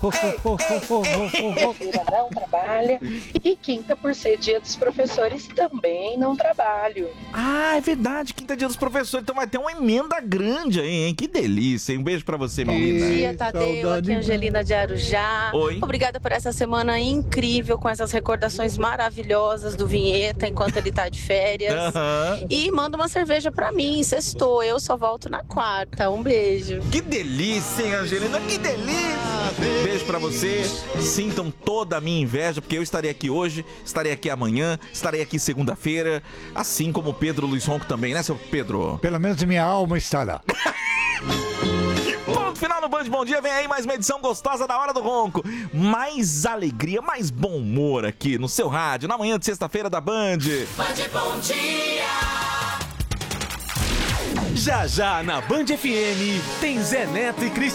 Terça-feira não trabalha e quinta, por ser dia dos professores, também não trabalho. Ah, é verdade, quinta dia dos professores, então vai ter uma emenda grande aí, hein? Que delícia, hein? Um beijo pra você, menina. Bom dia, Tadeu. Aqui é Angelina de Arujá. Oi. Obrigada por essa semana incrível, com essas recordações maravilhosas do Vinheta, enquanto ele tá de férias. Aham. E manda uma cerveja pra mim, sextou. Eu só volto na quarta. Um beijo. Que delícia, hein, Angelina? Que delícia! Beijo pra você. Sintam toda a minha inveja, porque eu estarei aqui hoje, estarei aqui amanhã, estarei aqui segunda-feira, assim como o Pedro Luiz Ronco também, né, seu Pedro? Pelo menos minha alma está lá. Ponto final no Band Bom Dia, vem aí mais uma edição gostosa da Hora do Ronco. Mais alegria, mais bom humor aqui no seu rádio, na manhã de sexta-feira da Band. Band Bom Dia. Já já na Band FM tem Zé Neto e Cris.